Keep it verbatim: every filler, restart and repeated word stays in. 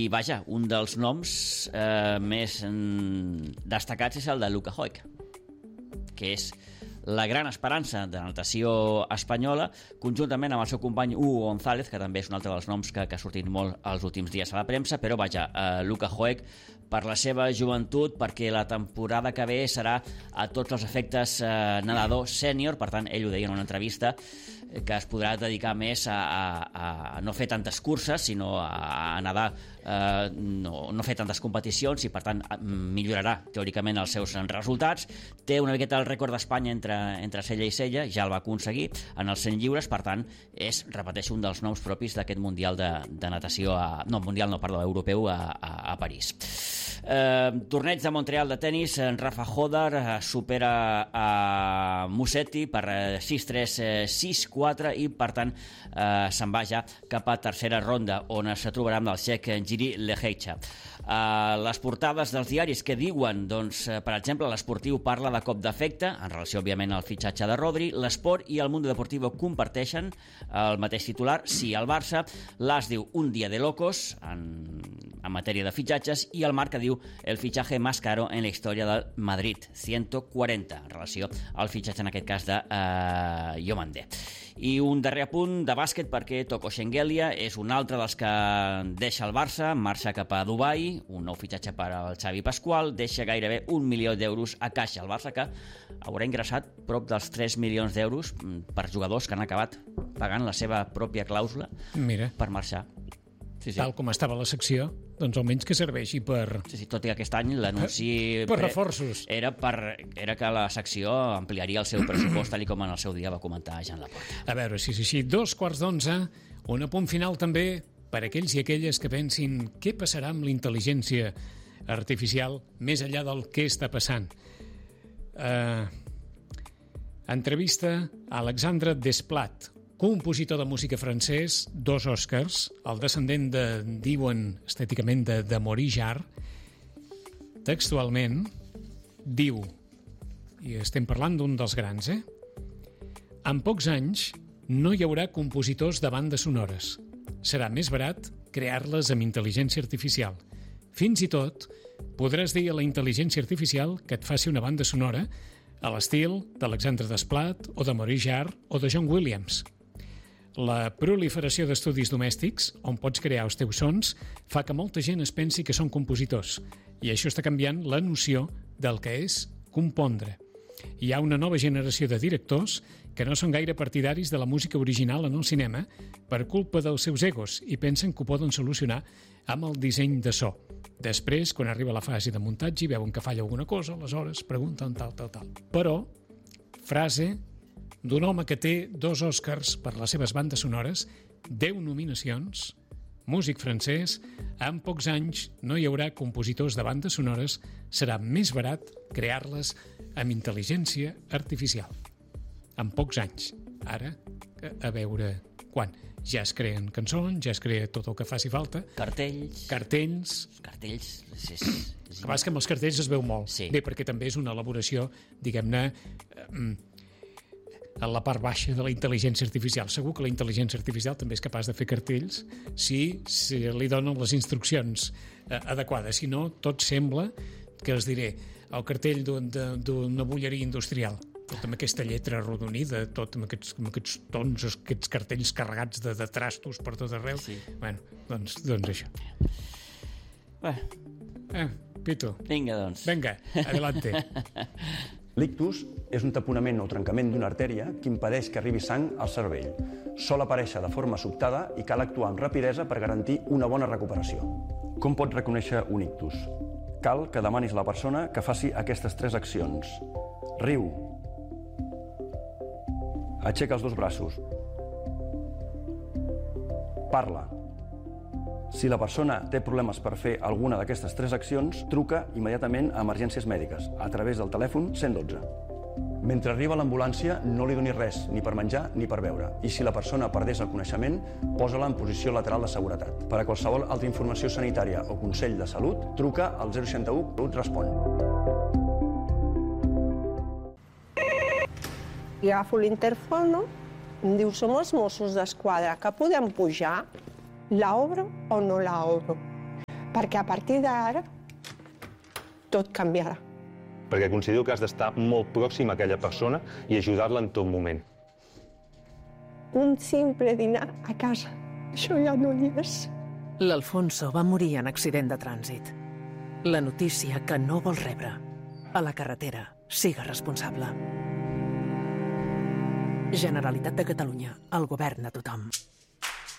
vaja, un dels noms eh, més destacats és el de Luka Hoek, que és la gran esperança de natació espanyola, conjuntament amb el seu company Hugo González, que també és un altre dels noms que, que ha sortit molt els últims dies a la premsa, però vaja, eh, Luka Hoek, per la seva joventut, perquè la temporada que ve serà a tots els efectes eh, nedador sènior, per tant, ell ho deia en una entrevista, que es podrà dedicar més a, a, a no fer tantes curses, sinó a, a nedar, eh, no, no fer tantes competicions, i per tant millorarà teòricament els seus resultats. Té una miqueta el rècord d'Espanya entre, entre cella i cella, ja el va aconseguir en els cent lliures, per tant és, repeteixo, un dels noms propis d'aquest Mundial de, de natació a, no, Mundial no, perdó, europeu a, a, a París. Eh, torneig de Montreal de tennis, Rafa Hodar eh, supera a Musetti per sis tres, sis quatre, i per tant eh, se'n va ja cap a tercera ronda, on es trobarà amb el txec Jiri Lehecka. Uh, les portades dels diaris que diuen, doncs, per exemple, l'Esportiu parla de cop d'efecte en relació, òbviament, al fitxatge de Rodri. L'Esport i el Mundo Deportivo comparteixen el mateix titular, sí al Barça. L'As diu un dia de locos en, en matèria de fitxatges, i el Marca diu el fitxatge más caro en la història del Madrid, ciento cuarenta, en relació al fitxatge, en aquest cas, de uh, Diomande. I un darrer apunt de bàsquet, perquè Toko Shengelia és un altre dels que deixa el Barça, marxa cap a Dubai, un nou fitxatge per al Xavi Pasqual, deixa gairebé un milió d'euros a caixa. El Barça, que haurà ingressat prop dels tres milions d'euros per jugadors que han acabat pagant la seva pròpia clàusula. Mira. Per marxar. Sí, sí. Tal com estava la secció, doncs almenys que serveixi per... Sí, sí, tot i aquest any l'anunci... Per, per reforços. Era, per, era que la secció ampliaria el seu pressupost, tal com en el seu dia va comentar Jean Laporta. A veure, si és així, dos quarts d'onze, un apunt final també per aquells i aquelles que pensin què passarà amb la intel·ligència artificial més enllà del que està passant. Uh, entrevista a Alexandre Desplat, compositor de música francès, dos Oscars, el descendent de, diuen estèticament, de, de Maurice Jarre. Textualment diu, i estem parlant d'un dels grans, eh? En pocs anys no hi haurà compositors de bandes sonores. Serà més barat crear-les amb intel·ligència artificial. Fins i tot podràs dir a la intel·ligència artificial que et faci una banda sonora a l'estil d'Alexandre Desplat o de Maurice Jarre o de John Williams. La proliferació d'estudis domèstics, on pots crear els teus sons, fa que molta gent es pensi que són compositors, i això està canviant la noció del que és compondre. Hi ha una nova generació de directors que no són gaire partidaris de la música original en el cinema per culpa dels seus egos i pensen que ho poden solucionar amb el disseny de so. Després, quan arriba la fase de muntatge i veuen que falla alguna cosa, aleshores pregunten tal, tal, tal. Però, frase d'un home que té dos Oscars per les seves bandes sonores, deu nominacions, músic francès, en pocs anys no hi haurà compositors de bandes sonores, serà més barat crear-les amb intel·ligència artificial. En pocs anys. Ara, a veure quan. Ja es creen cançons, ja es crea tot el que faci falta. Cartells. Cartells. Cartells. Sí, sí, sí. El que passa que amb els cartells es veu molt. Sí. Bé, perquè també és una elaboració, diguem-ne, a la part baixa de la intel·ligència artificial. Segur que la intel·ligència artificial també és capaç de fer cartells si, si li donen les instruccions eh, adequades. Si no, tot sembla que els diré el cartell d'una bulleria industrial, tot amb aquesta lletra arrodonida, tot amb aquests, amb aquests tons, aquests cartells carregats de, de trastos per tot arreu. Sí. Bueno, doncs, doncs això. Bé. Eh, Pitu. Vinga, doncs. Vinga, adelante. L'ictus és un taponament o trencament d'una artèria que impedeix que arribi sang al cervell. Sol aparèixer de forma sobtada i cal actuar amb rapidesa per garantir una bona recuperació. Com pots reconèixer un ictus? Cal que demanis a la persona que faci aquestes tres accions. Riu. Aixeca els dos braços. Parla. Si la persona té problemes per fer alguna d'aquestes tres accions, truca immediatament a emergències mèdiques a través del telèfon cent dotze. Mentre arriba l'ambulància, no li doni res, ni per menjar ni per beure. I si la persona perdés el coneixement, posa-la en posició lateral de seguretat. Per a qualsevol altra informació sanitària o consell de salut, truca al zero seixanta u, Salut respon. I agafo l'interfono, em diu, som els Mossos d'Esquadra, que podem pujar? ¿La obro o no la obro? perquè a partir d'ara tot canviarà. Perquè considero que has d'estar molt pròxim a aquella persona i ajudar-la en tot moment. Un simple dinar a casa, això ja no hi és. L'Alfonso va morir en accident de trànsit. La notícia que no vol rebre. A la carretera, siga responsable. Generalitat de Catalunya, el govern de tothom.